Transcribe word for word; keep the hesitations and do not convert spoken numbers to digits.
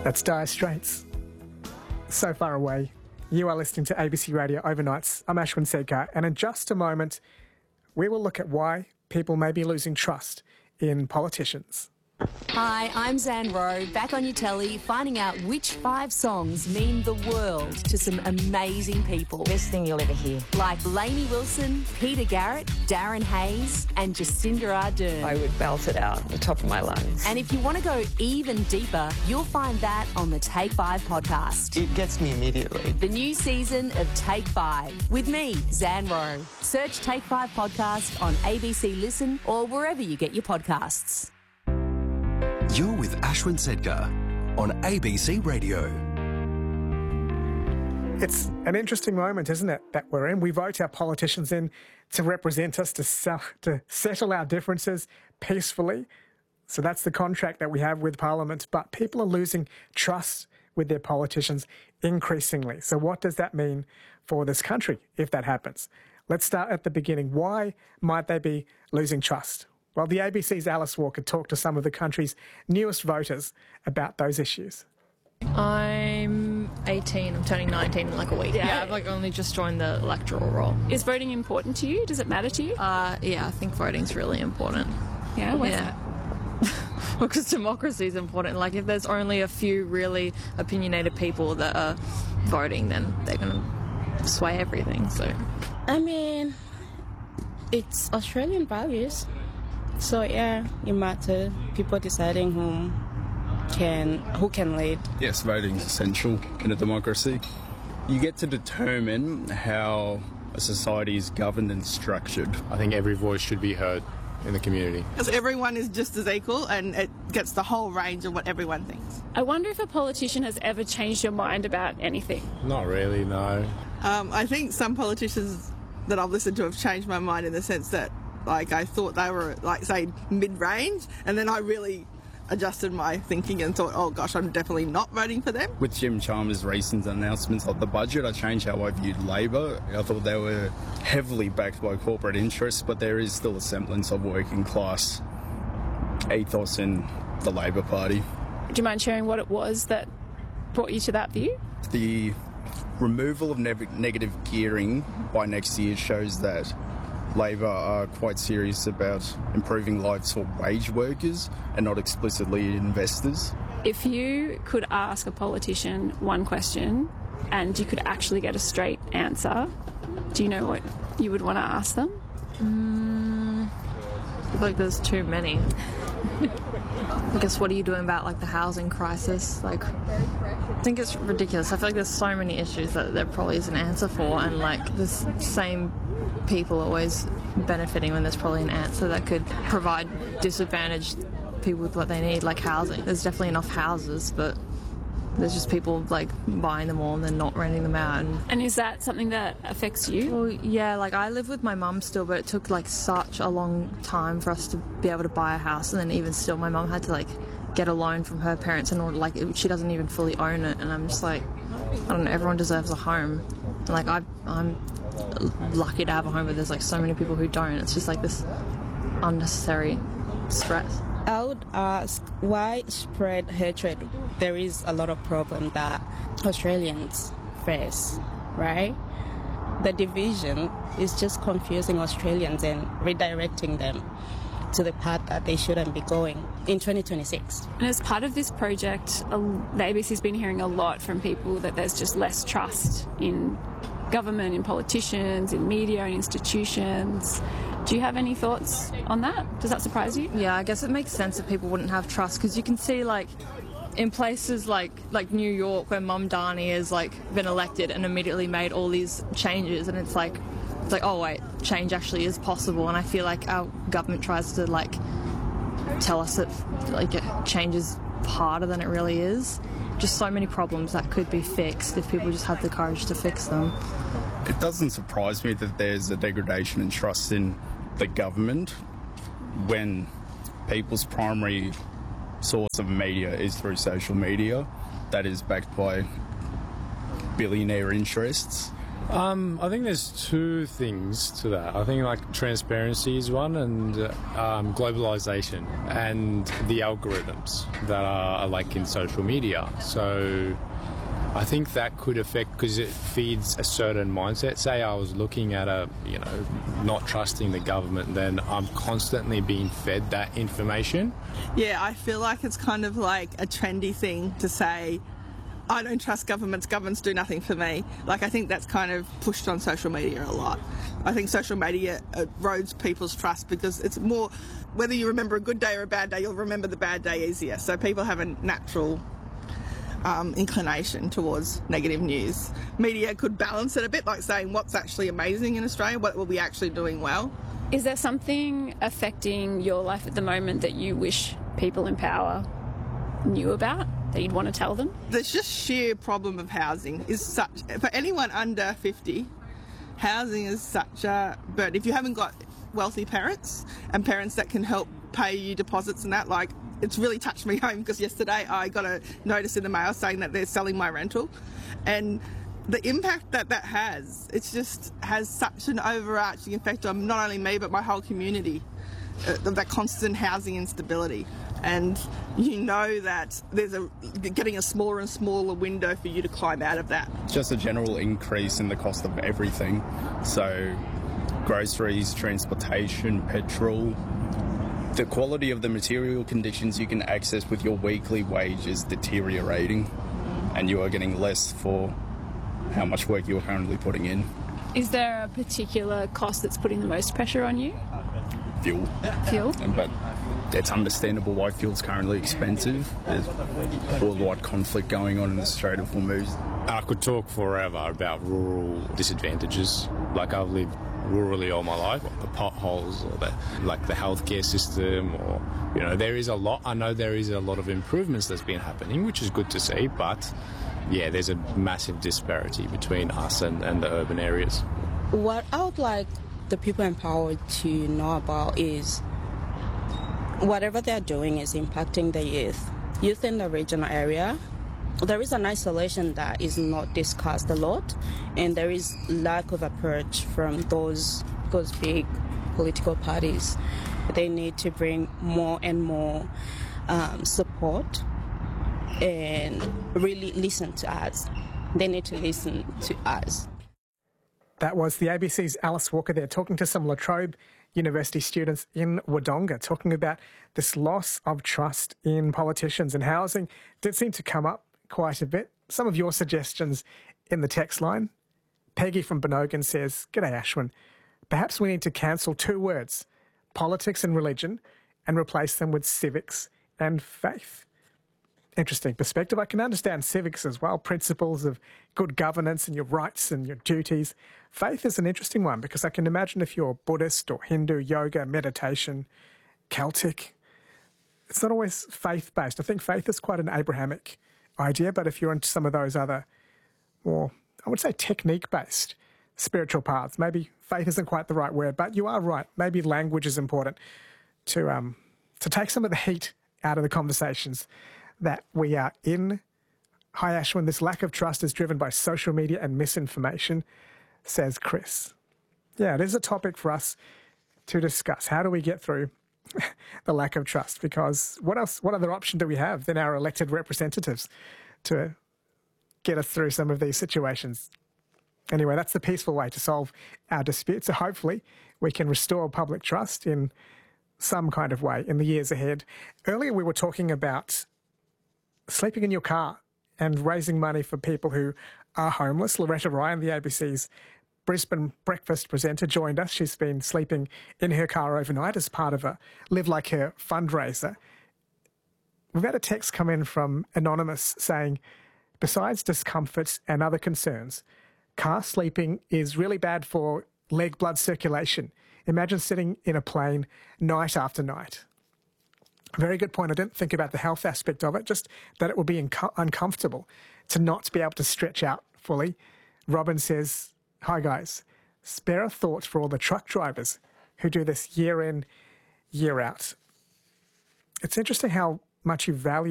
That's Dire Straits. So Far Away. You are listening to A B C Radio Overnights. I'm Ashwin Sedkar, and in just a moment, we will look at why people may be losing trust in politicians. Hi, I'm Zan Rowe, back on your telly, finding out which five songs mean the world to some amazing people. Best thing you'll ever hear. Like Lainey Wilson, Peter Garrett, Darren Hayes, and Jacinda Ardern. I would belt it out at the top of my lungs. And if you want to go even deeper, you'll find that on the Take Five podcast. It gets me immediately. The new season of Take Five with me, Zan Rowe. Search Take Five podcast on A B C Listen or wherever you get your podcasts. You're with Ashwin Sedkar on A B C Radio. It's an interesting moment, isn't it, that we're in? We vote our politicians in to represent us, to, sell, to settle our differences peacefully. So that's the contract that we have with Parliament. But people are losing trust with their politicians increasingly. So what does that mean for this country if that happens? Let's start at the beginning. Why might they be losing trust? Well, the A B C's Alice Walker talked to some of the country's newest voters about those issues. I'm eighteen. I'm turning nineteen in like a week. Yeah, yeah, I've like only just joined the electoral roll. Is voting important to you? Does it matter to you? Uh, yeah, I think voting's really important. Yeah, why yeah. Well, because democracy is important. Like, if there's only a few really opinionated people that are voting, then they're going to sway everything. So, I mean, it's Australian values. So yeah, it matters. People deciding whom can who can lead. Yes, voting is essential in a democracy. You get to determine how a society is governed and structured. I think every voice should be heard in the community. Because everyone is just as equal and it gets the whole range of what everyone thinks. I wonder if a politician has ever changed your mind about anything. Not really, no. Um, I think some politicians that I've listened to have changed my mind in the sense that, like, I thought they were, like, say, mid-range, and then I really adjusted my thinking and thought, oh gosh, I'm definitely not voting for them. With Jim Chalmers' recent announcements of the budget, I changed how I viewed Labor. I thought they were heavily backed by corporate interests, but there is still a semblance of working class ethos in the Labor Party. Do you mind sharing what it was that brought you to that view? The removal of ne- negative gearing by next year shows that Labor are quite serious about improving lives for wage workers and not explicitly investors. If you could ask a politician one question and you could actually get a straight answer, do you know what you would want to ask them? Mm, I feel like there's too many. I guess, what are you doing about, like, the housing crisis? Like, I think it's ridiculous. I feel like there's so many issues that there probably is an answer for, and, like, the same people always benefiting when there's probably an answer that could provide disadvantaged people with what they need, like housing. There's definitely enough houses, but there's just people, like, buying them all and then not renting them out. And, and is that something that affects you? Well, yeah, like, I live with my mum still, but it took, like, such a long time for us to be able to buy a house, and then even still my mum had to, like, get a loan from her parents in order, like, she doesn't even fully own it, and I'm just like, I don't know, everyone deserves a home. And, like, I, I'm lucky to have a home, but there's, like, so many people who don't. It's just, like, this unnecessary stress. I would ask, why spread hatred? There is a lot of problem that Australians face, right? The division is just confusing Australians and redirecting them to the path that they shouldn't be going in twenty twenty-six. And as part of this project, the A B C's been hearing a lot from people that there's just less trust in government, in politicians, in media and institutions. Do you have any thoughts on that? Does that surprise you? Yeah, I guess it makes sense that people wouldn't have trust, because you can see, like, in places like like New York, where Mamdani has, like, been elected and immediately made all these changes, and it's like, it's like, oh wait, change actually is possible. And I feel like our government tries to, like, tell us that, like, change is harder than it really is. Just so many problems that could be fixed if people just had the courage to fix them. It doesn't surprise me that there's a degradation in trust in the government when people's primary source of media is through social media that is backed by billionaire interests. Um, I think there's two things to that. I think like transparency is one, and uh, um, globalization and the algorithms that are like in social media. So I think that could affect, because it feeds a certain mindset. Say I was looking at a, you know, not trusting the government, then I'm constantly being fed that information. Yeah, I feel like it's kind of like a trendy thing to say, I don't trust governments, governments do nothing for me. Like, I think that's kind of pushed on social media a lot. I think social media erodes people's trust because it's more, whether you remember a good day or a bad day, you'll remember the bad day easier. So people have a natural um, inclination towards negative news. Media could balance it a bit, like saying what's actually amazing in Australia, what will be actually doing well. Is there something affecting your life at the moment that you wish people in power knew about, that you'd want to tell them? The just sheer problem of housing is such, for anyone under fifty, housing is such a burden. If you haven't got wealthy parents and parents that can help pay you deposits and that, like, it's really touched me home because yesterday I got a notice in the mail saying that they're selling my rental, and the impact that that has, it's just has such an overarching effect on not only me but my whole community, uh, that constant housing instability. And you know that there's a getting a smaller and smaller window for you to climb out of that. Just a general increase in the cost of everything. So groceries, transportation, petrol. The quality of the material conditions you can access with your weekly wage is deteriorating, and you are getting less for how much work you're currently putting in. Is there a particular cost that's putting the most pressure on you? Fuel. Fuel? But it's understandable why fuel's currently expensive. There's worldwide conflict going on in the Strait of Hormuz. I could talk forever about rural disadvantages. Like, I've lived rurally all my life, the potholes or the like the healthcare system, or, you know, there is a lot. I know there is a lot of improvements that's been happening, which is good to see, but yeah, there's a massive disparity between us and, and the urban areas. What I would like the people in power to know about is whatever they're doing is impacting the youth. Youth in the regional area, there is an isolation that is not discussed a lot, and there is lack of approach from those those big political parties. They need to bring more and more um, support and really listen to us. They need to listen to us. That was the A B C's Alice Walker there, talking to some La Trobe University students in Wodonga, talking about this loss of trust in politicians, and housing did seem to come up quite a bit. Some of your suggestions in the text line. Peggy from Benogan says, "G'day Ashwin, perhaps we need to cancel two words, politics and religion, and replace them with civics and faith." Interesting perspective. I can understand civics as well, principles of good governance and your rights and your duties. Faith is an interesting one, because I can imagine if you're Buddhist or Hindu, yoga, meditation, Celtic, it's not always faith-based. I think faith is quite an Abrahamic idea, but if you're into some of those other more, I would say, technique-based spiritual paths, maybe faith isn't quite the right word, but you are right. Maybe language is important to um, to take some of the heat out of the conversations that we are in. Hi Ashwin, this lack of trust is driven by social media and misinformation, says Chris. Yeah, it is a topic for us to discuss. How do we get through the lack of trust? Because what else, what other option do we have than our elected representatives to get us through some of these situations? Anyway, that's the peaceful way to solve our disputes. So hopefully we can restore public trust in some kind of way in the years ahead. Earlier we were talking about sleeping in your car and raising money for people who are homeless. Loretta Ryan, the A B C's Brisbane breakfast presenter, joined us. She's been sleeping in her car overnight as part of a Live Like Her fundraiser. We've had a text come in from Anonymous saying, besides discomfort and other concerns, car sleeping is really bad for leg blood circulation. Imagine sitting in a plane night after night. Very good point. I didn't think about the health aspect of it, just that it would be inco- uncomfortable to not be able to stretch out fully. Robin says, hi guys, spare a thought for all the truck drivers who do this year in, year out. It's interesting how much you value